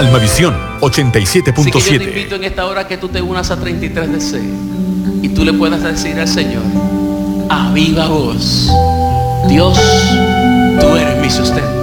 Almavisión Así que yo te 87.7. invito en esta hora que tú te unas a 33DC y tú le puedas decir al Señor a viva voz: Dios, tú eres mi sustento.